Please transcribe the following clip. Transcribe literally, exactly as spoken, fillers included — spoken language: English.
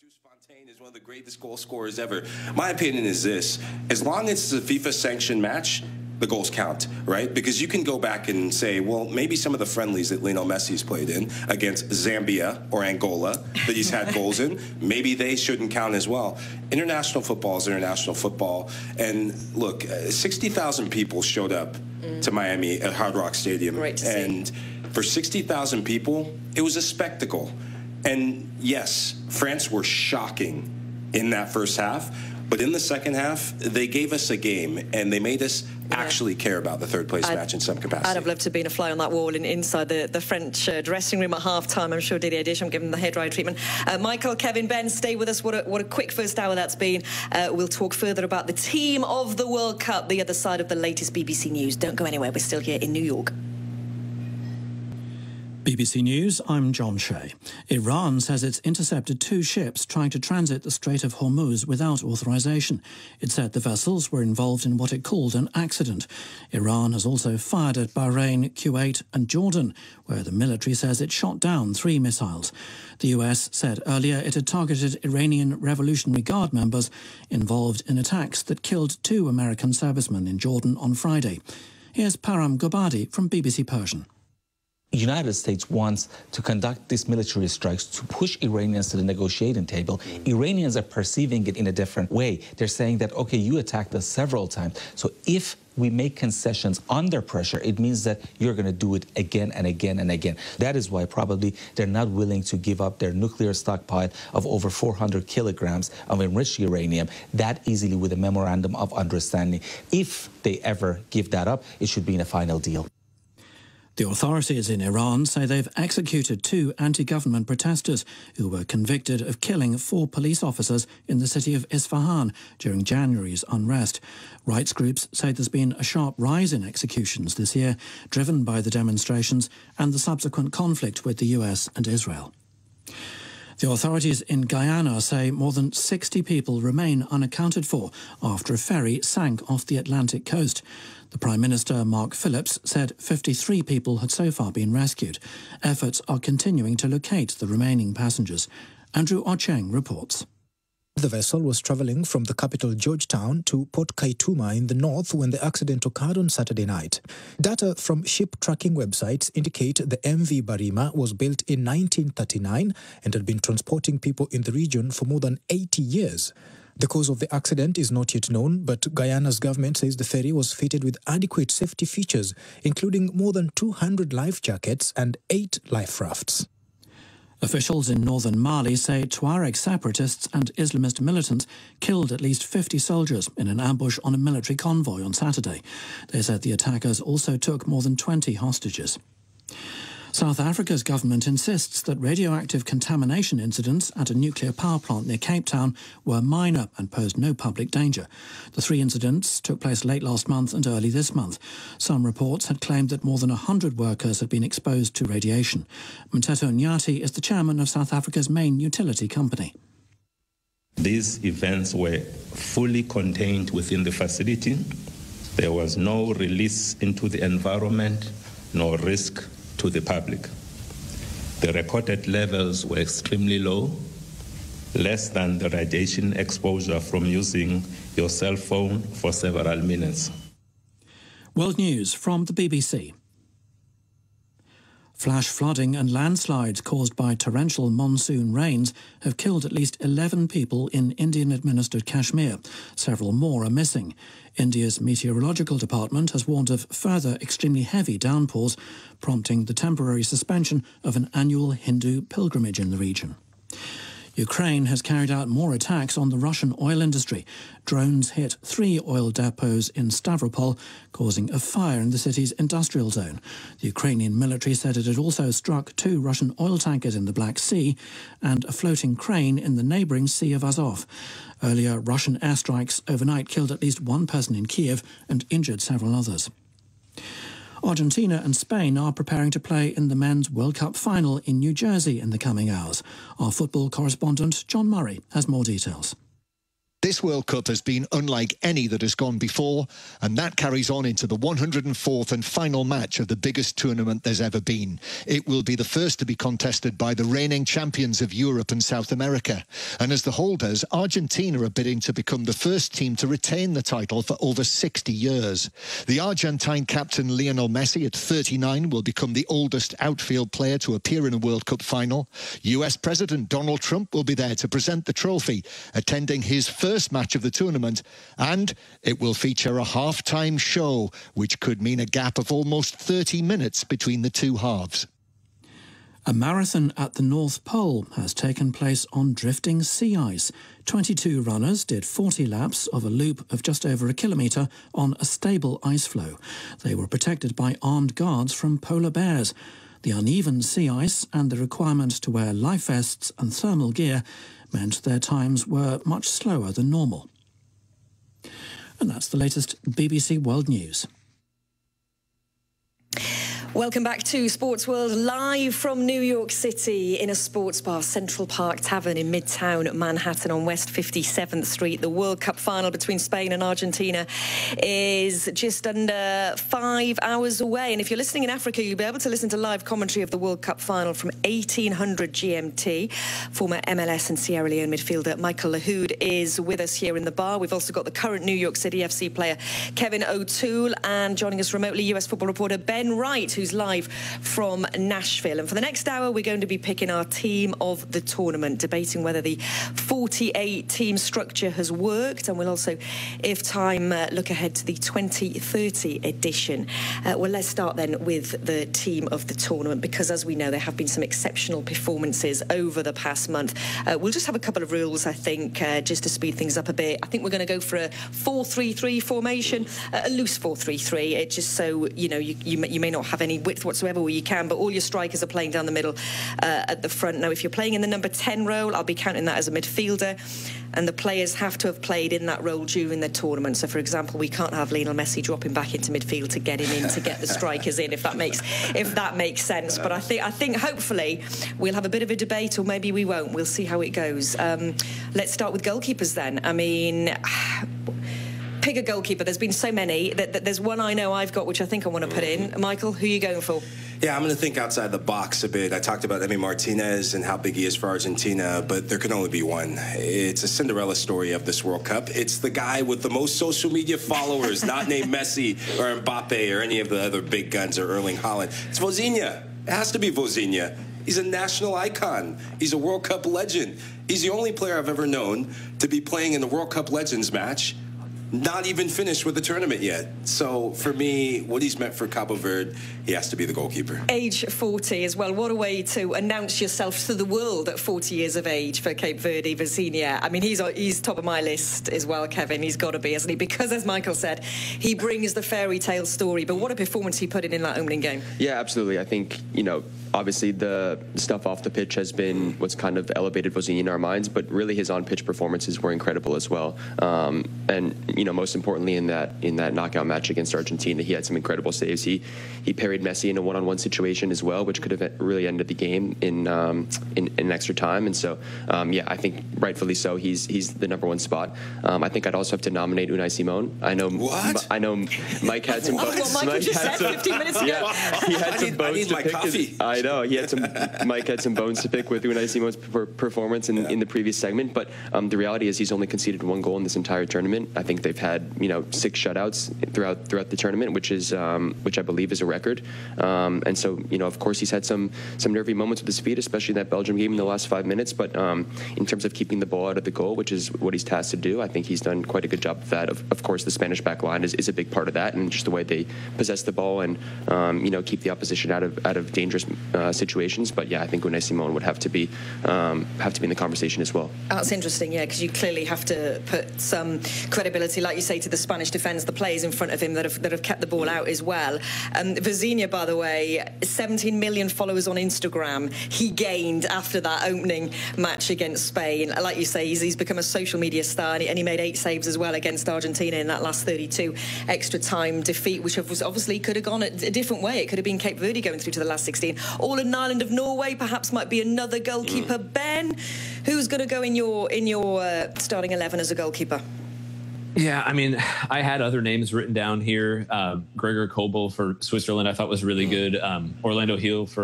Mathieu Fontaine is one of the greatest goal scorers ever. My opinion is this: as long as it's a FIFA-sanctioned match, the goals count, right? Because you can go back and say, well, maybe some of the friendlies that Lionel Messi's played in against Zambia or Angola that he's had goals in, maybe they shouldn't count as well. International football is international football. And look, uh, sixty thousand people showed up mm. to Miami at Hard Rock Stadium. Great to and see. For sixty thousand people, it was a spectacle. And yes, France were shocking in that first half. But in the second half, they gave us a game, and they made us yeah. actually care about the third-place match in some capacity. I'd have loved to have been a fly on that wall in, inside the, the French uh, dressing room at half-time. I'm sure Didier Deschamps gave him the head-dry treatment. Uh, Michael, Kevin, Ben, stay with us. What a, what a quick first hour that's been. Uh, we'll talk further about the team of the World Cup, the other side of the latest B B C News. Don't go anywhere. We're still here in New York. B B C News, I'm John Shea. Iran says it's intercepted two ships trying to transit the Strait of Hormuz without authorization. It said the vessels were involved in what it called an accident. Iran has also fired at Bahrain, Kuwait and Jordan, where the military says it shot down three missiles. The U S said earlier it had targeted Iranian Revolutionary Guard members involved in attacks that killed two American servicemen in Jordan on Friday. Here's Param Gobadi from B B C Persian. The United States wants to conduct these military strikes to push Iranians to the negotiating table. Mm. Iranians are perceiving it in a different way. They're saying that, okay, you attacked us several times, so if we make concessions under pressure, it means that you're going to do it again and again and again. That is why probably they're not willing to give up their nuclear stockpile of over four hundred kilograms of enriched uranium that easily with a memorandum of understanding. If they ever give that up, it should be in a final deal. The authorities in Iran say they've executed two anti-government protesters who were convicted of killing four police officers in the city of Isfahan during January's unrest. Rights groups say there's been a sharp rise in executions this year, driven by the demonstrations and the subsequent conflict with the U S and Israel. The authorities in Guyana say more than sixty people remain unaccounted for after a ferry sank off the Atlantic coast. The Prime Minister, Mark Phillips, said fifty-three people had so far been rescued. Efforts are continuing to locate the remaining passengers. Andrew Ocheng reports. The vessel was travelling from the capital Georgetown to Port Kaituma in the north when the accident occurred on Saturday night. Data from ship tracking websites indicate the M V Barima was built in nineteen thirty-nine and had been transporting people in the region for more than eighty years. The cause of the accident is not yet known, but Guyana's government says the ferry was fitted with adequate safety features, including more than two hundred life jackets and eight life rafts. Officials in northern Mali say Tuareg separatists and Islamist militants killed at least fifty soldiers in an ambush on a military convoy on Saturday. They said the attackers also took more than twenty hostages. South Africa's government insists that radioactive contamination incidents at a nuclear power plant near Cape Town were minor and posed no public danger. The three incidents took place late last month and early this month. Some reports had claimed that more than one hundred workers had been exposed to radiation. Mteto Nyati is the chairman of South Africa's main utility company. These events were fully contained within the facility. There was no release into the environment, no risk to the public. The recorded levels were extremely low, less than the radiation exposure from using your cell phone for several minutes. World News from the B B C. Flash flooding and landslides caused by torrential monsoon rains have killed at least eleven people in Indian-administered Kashmir. Several more are missing. India's meteorological department has warned of further extremely heavy downpours, prompting the temporary suspension of an annual Hindu pilgrimage in the region. Ukraine has carried out more attacks on the Russian oil industry. Drones hit three oil depots in Stavropol, causing a fire in the city's industrial zone. The Ukrainian military said it had also struck two Russian oil tankers in the Black Sea and a floating crane in the neighbouring Sea of Azov. Earlier, Russian airstrikes overnight killed at least one person in Kiev and injured several others. Argentina and Spain are preparing to play in the Men's World Cup final in New Jersey in the coming hours. Our football correspondent, John Murray, has more details. This World Cup has been unlike any that has gone before, and that carries on into the one hundred and fourth and final match of the biggest tournament there's ever been. It will be the first to be contested by the reigning champions of Europe and South America. And as the holders, Argentina are bidding to become the first team to retain the title for over sixty years. The Argentine captain Lionel Messi, at thirty-nine, will become the oldest outfield player to appear in a World Cup final. U S President Donald Trump will be there to present the trophy, attending his first first match of the tournament, and it will feature a half-time show, which could mean a gap of almost thirty minutes between the two halves. A marathon at the North Pole has taken place on drifting sea ice. twenty-two runners did forty laps of a loop of just over a kilometre on a stable ice floe. They were protected by armed guards from polar bears. The uneven sea ice and the requirement to wear life vests and thermal gear meant their times were much slower than normal. And that's the latest B B C World News. Welcome back to Sports World, live from New York City in a sports bar, Central Park Tavern in Midtown Manhattan on West fifty-seventh Street. The World Cup final between Spain and Argentina is just under five hours away. And if you're listening in Africa, you'll be able to listen to live commentary of the World Cup final from eighteen hundred G M T. Former M L S and Sierra Leone midfielder Michael Lahoud is with us here in the bar. We've also got the current New York City F C player Kevin O'Toole, and joining us remotely, U S football reporter Ben Wright, who's live from Nashville. And for the next hour, we're going to be picking our team of the tournament, debating whether the forty-eight team structure has worked, and we'll also, if time, uh, look ahead to the twenty thirty edition. Uh, well, let's start then with the team of the tournament, because as we know, there have been some exceptional performances over the past month. Uh, we'll just have a couple of rules, I think, uh, just to speed things up a bit. I think we're going to go for a four three three formation, uh, a loose four three three, it just so, you know, you, you, may, you may not have any width whatsoever where you can, but all your strikers are playing down the middle uh, at the front. Now, if you're playing in the number ten role, I'll be counting that as a midfielder, and the players have to have played in that role during the tournament. So, for example, we can't have Lionel Messi dropping back into midfield to get him in, to get the strikers in, if that makes if that makes sense. But I think I think hopefully we'll have a bit of a debate, or maybe we won't. We'll see how it goes. Um, let's start with goalkeepers then. I mean, pick a goalkeeper. There's been so many. That, that there's one I know I've got, which I think I want to put in. Michael, who are you going for? Yeah, I'm going to think outside the box a bit. I talked about Emi Martinez and how big he is for Argentina, but there can only be one. It's a Cinderella story of this World Cup. It's the guy with the most social media followers, not named Messi or Mbappe or any of the other big guns or Erling Haaland. It's Vozinha. It has to be Vozinha. He's a national icon. He's a World Cup legend. He's the only player I've ever known to be playing in the World Cup Legends match, not even finished with the tournament yet. So for me, what he's meant for Cabo Verde, he has to be the goalkeeper. Age forty as well. What a way to announce yourself to the world at forty years of age for Cape Verde, Vozinha. I mean, he's he's top of my list as well, Kevin. He's got to be, hasn't he? Because, as Michael said, he brings the fairy tale story. But what a performance he put in in that opening game. Yeah, absolutely. I think, you know, obviously the stuff off the pitch has been what's kind of elevated Vozinha in our minds, but really his on-pitch performances were incredible as well. Um, and, you know, most importantly in that in that knockout match against Argentina, he had some incredible saves. He he parried Messi in a one-on-one situation as well, which could have really ended the game in um, in, in extra time. And so, um, yeah, I think rightfully so, he's he's the number one spot. Um, I think I'd also have to nominate Unai Simon. I know what? I know Mike had some what? bones. What Michael Mike just had said some, fifteen minutes ago. Yeah, he had I some need, bones I need to my pick. coffee. I know he had some. Mike had some bones to pick with Unai Simon's per performance in, yeah. in the previous segment. But um, the reality is he's only conceded one goal in this entire tournament. I think they've had, you know, six shutouts throughout throughout the tournament, which is um, which I believe is a record. Um, and so, you know, of course, he's had some some nervy moments with his feet, especially in that Belgium game in the last five minutes. But um, in terms of keeping the ball out of the goal, which is what he's tasked to do, I think he's done quite a good job of that. Of, of course, the Spanish back line is, is a big part of that, and just the way they possess the ball and um, you know, keep the opposition out of out of dangerous uh, situations. But yeah, I think Unai Simon would have to be um, have to be in the conversation as well. That's interesting, yeah, because you clearly have to put some credibility, like you say, to the Spanish defence, the players in front of him that have that have kept the ball out as well. Um, Vozinha, by the way, seventeen million followers on Instagram. He gained after that opening match against Spain. Like you say, he's, he's become a social media star, and he, and he made eight saves as well against Argentina in that last thirty-two extra time defeat, which obviously could have gone a, a different way. It could have been Cape Verde going through to the last sixteen, All in Ireland of Norway perhaps might be another goalkeeper. Mm. Ben, who's going to go in your in your uh, starting eleven as a goalkeeper? Yeah, I mean, I had other names written down here. Uh, Gregor Kobel for Switzerland, I thought was really good. Um, Orlando Hill for